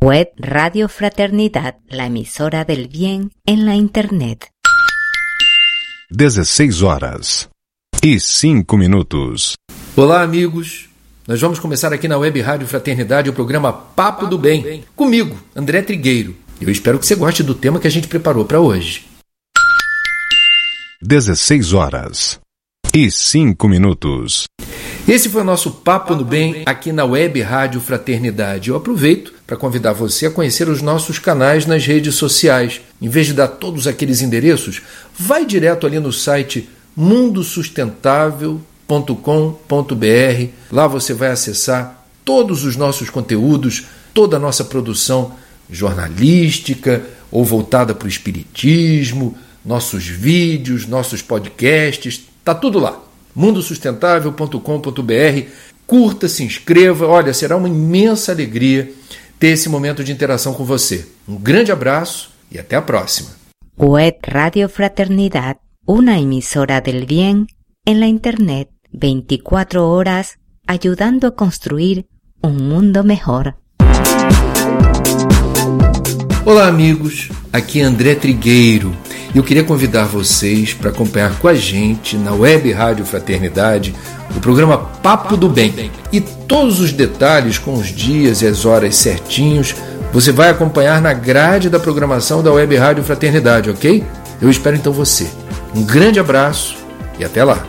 Web Radio Fraternidad, la emisora del bien en la internet. 16h05. Olá, amigos. Nós vamos começar aqui na Web Rádio Fraternidade o programa Papo do Bem. Comigo, André Trigueiro. Eu espero que você goste do tema que a gente preparou para hoje. 16h05. Esse foi o nosso Papo do Bem aqui na Web Rádio Fraternidade. Eu aproveito para convidar você a conhecer os nossos canais nas redes sociais. Em vez de dar todos aqueles endereços, vai direto ali no site mundosustentável.com.br. Lá você vai acessar todos os nossos conteúdos, toda a nossa produção jornalística ou voltada para o espiritismo, nossos vídeos, nossos podcasts, tá tudo lá. mundosustentável.com.br. Curta, se inscreva. Olha, será uma imensa alegria ter esse momento de interação com você. Um grande abraço e até a próxima. Web Radio Fraternidad, una emisora del bien en la internet, 24 horas ayudando a construir un mundo mejor. Olá, amigos. Aqui é André Trigueiro. Eu queria convidar vocês para acompanhar com a gente na Web Rádio Fraternidade o programa Papo do Bem. E todos os detalhes com os dias e as horas certinhos você vai acompanhar na grade da programação da Web Rádio Fraternidade, ok? Eu espero então você. Um grande abraço e até lá.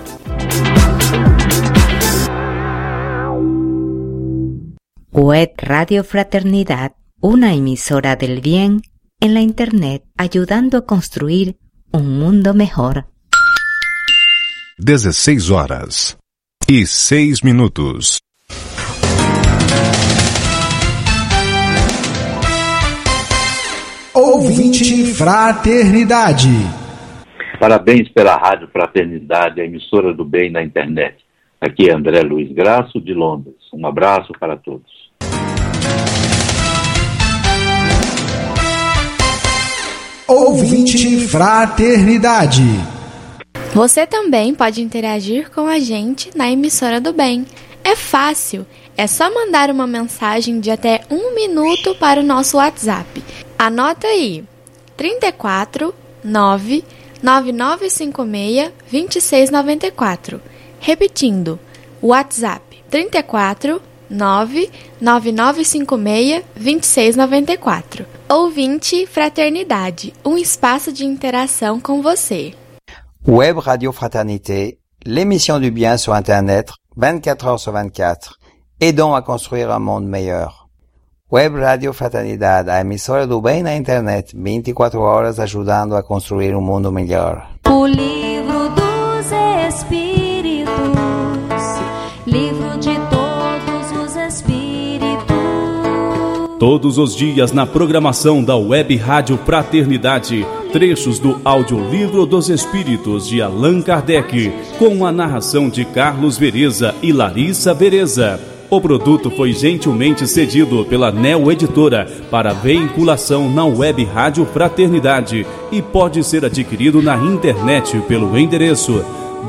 Web Radio Fraternidad, una emisora del bien en la internet, ayudando a construir un mundo mejor. 16h06. Ouvinte Fraternidade. Parabéns pela Rádio Fraternidade, a emissora do bem na internet. Aqui é André Luiz Graço, de Londres. Um abraço para todos. Ouvinte Fraternidade. Você também pode interagir com a gente na emissora do bem. É fácil, é só mandar uma mensagem de até 1 minuto para o nosso WhatsApp. Anota aí, 34 9 9956 2694. Repetindo, WhatsApp 34 9 9956 2694. Ouvinte Fraternidade, um espaço de interação com você. Web Radio Fraternité, l'émission du bien sur Internet, 24 heures sur 24, aidant à construire un monde meilleur. Web Radio Fraternidade, a emissora do bem na internet, 24 horas ajudando a construir um mundo melhor. O livro dos Espíritos, livro de todos os Espíritos. Todos os dias na programação da Web Rádio Fraternidade, trechos do Audiolivro dos Espíritos de Allan Kardec, com a narração de Carlos Vereza e Larissa Vereza. O produto foi gentilmente cedido pela Neo Editora para veiculação na Web Rádio Fraternidade e pode ser adquirido na internet pelo endereço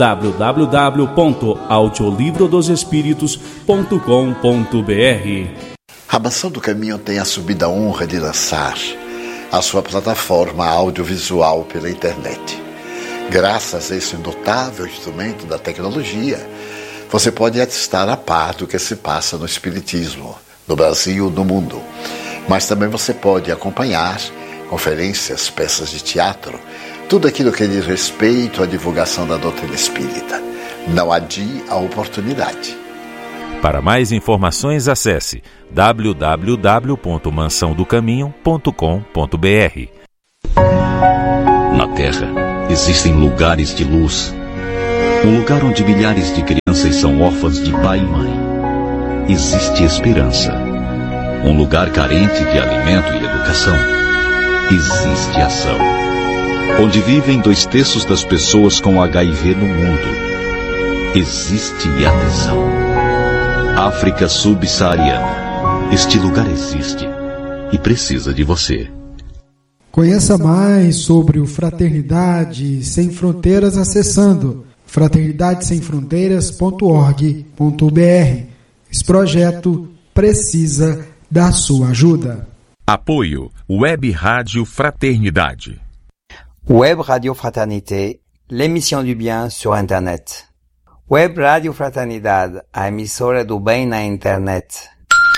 www.audiolivrodosespíritos.com.br. A Mansão do Caminho tem assumido a honra de lançar a sua plataforma audiovisual pela internet. Graças a esse notável instrumento da tecnologia, você pode estar a par do que se passa no Espiritismo, no Brasil, no mundo. Mas também você pode acompanhar conferências, peças de teatro, tudo aquilo que diz respeito à divulgação da doutrina espírita. Não adie a oportunidade. Para mais informações, acesse www.mansãodocaminho.com.br. Na Terra, existem lugares de luz. Um lugar onde milhares de crianças são órfãs de pai e mãe. Existe esperança. Um lugar carente de alimento e educação. Existe ação. Onde vivem 2/3 das pessoas com HIV no mundo. Existe adesão. África subsaariana. Este lugar existe e precisa de você. Conheça mais sobre o Fraternidade Sem Fronteiras acessando fraternidadesemfronteiras.org.br. Esse projeto precisa da sua ajuda. Apoio Web Rádio Fraternidade. Web Radio Fraternité, l'émission du bien sur Internet. Web Radio Fraternidade, a emissora do bem na internet.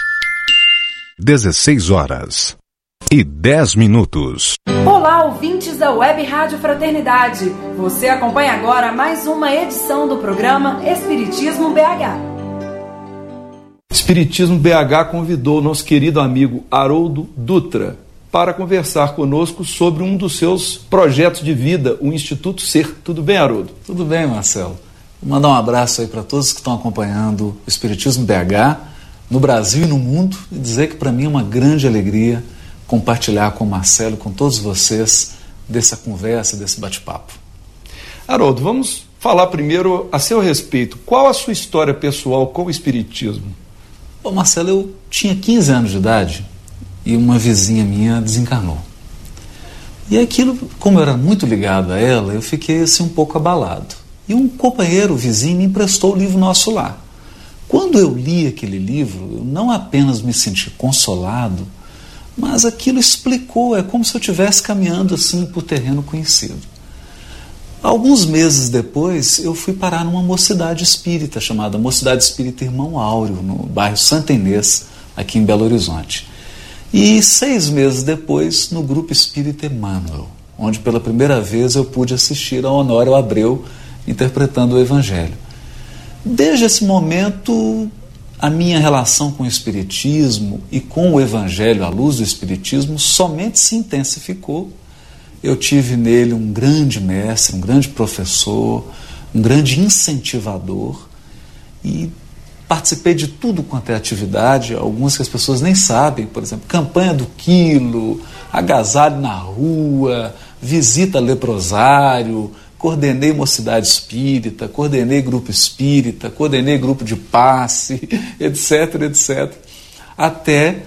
16h10. Olá, ouvintes da Web Rádio Fraternidade. Você acompanha agora mais uma edição do programa Espiritismo BH. Espiritismo BH convidou nosso querido amigo Haroldo Dutra para conversar conosco sobre um dos seus projetos de vida, o Instituto Ser. Tudo bem, Haroldo? Tudo bem, Marcelo. Vou mandar um abraço aí para todos que estão acompanhando o Espiritismo BH no Brasil e no mundo e dizer que para mim é uma grande alegria compartilhar com o Marcelo, com todos vocês, dessa conversa, desse bate-papo. Haroldo, vamos falar primeiro a seu respeito. Qual a sua história pessoal com o Espiritismo? Bom, Marcelo, eu tinha 15 anos de idade e uma vizinha minha desencarnou. E aquilo, como eu era muito ligado a ela, eu fiquei assim um pouco abalado. E um companheiro vizinho me emprestou o livro Nosso Lar. Quando eu li aquele livro, eu não apenas me senti consolado, mas aquilo explicou, é como se eu estivesse caminhando assim por terreno conhecido. Alguns meses depois, eu fui parar numa mocidade espírita, chamada Mocidade Espírita Irmão Áureo, no bairro Santa Inês, aqui em Belo Horizonte. E 6 meses depois, no Grupo Espírita Emmanuel, onde pela primeira vez eu pude assistir a Honório Abreu interpretando o Evangelho. Desde esse momento, a minha relação com o Espiritismo e com o Evangelho à luz do Espiritismo somente se intensificou. Eu tive nele um grande mestre, um grande professor, um grande incentivador e participei de tudo quanto é atividade, algumas que as pessoas nem sabem, por exemplo, campanha do quilo, agasalho na rua, visita leprosário, coordenei mocidade espírita, coordenei grupo espírita, coordenei grupo de passe, etc, etc, até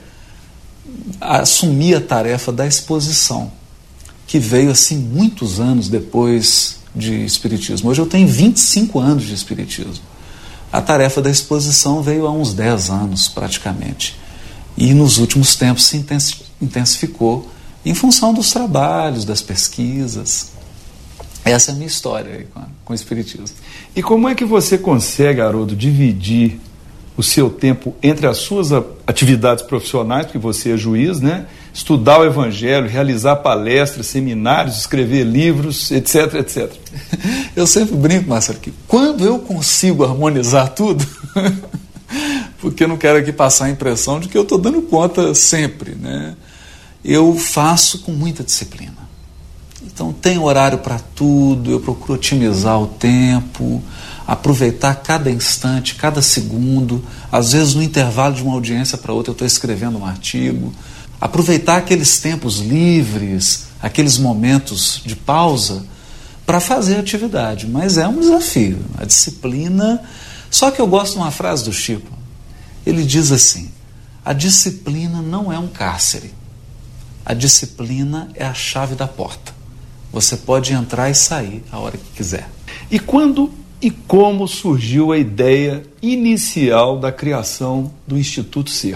assumir a tarefa da exposição, que veio assim muitos anos depois de Espiritismo. Hoje eu tenho 25 anos de Espiritismo. A tarefa da exposição veio há uns 10 anos praticamente. E nos últimos tempos se intensificou em função dos trabalhos, das pesquisas. Essa é a minha história aí com o Espiritismo. E como é que você consegue, Haroldo, dividir o seu tempo entre as suas atividades profissionais, porque você é juiz, né? Estudar o Evangelho, realizar palestras, seminários, escrever livros, etc, etc. Eu sempre brinco, Marcelo, que quando eu consigo harmonizar tudo, porque eu não quero aqui passar a impressão de que eu estou dando conta sempre, né? Eu faço com muita disciplina. Então tem horário para tudo, eu procuro otimizar o tempo, aproveitar cada instante, cada segundo. Às vezes no intervalo de uma audiência para outra eu estou escrevendo um artigo. Aproveitar aqueles tempos livres, aqueles momentos de pausa para fazer atividade. Mas é um desafio, a disciplina. Só que eu gosto de uma frase do Chico. Ele diz assim: a disciplina não é um cárcere. A disciplina é a chave da porta. Você pode entrar e sair a hora que quiser. E quando e como surgiu a ideia inicial da criação do Instituto Ser?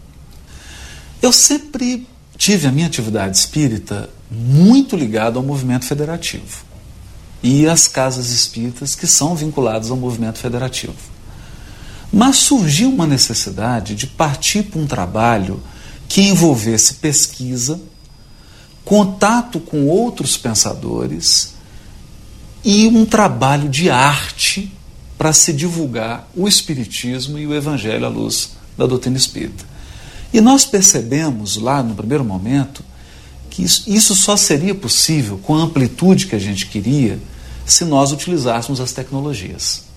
Eu sempre tive a minha atividade espírita muito ligada ao movimento federativo e às casas espíritas que são vinculadas ao movimento federativo. Mas surgiu uma necessidade de partir para um trabalho que envolvesse pesquisa, contato com outros pensadores e um trabalho de arte para se divulgar o Espiritismo e o Evangelho à luz da doutrina espírita. E nós percebemos lá no primeiro momento que isso só seria possível com a amplitude que a gente queria se nós utilizássemos as tecnologias.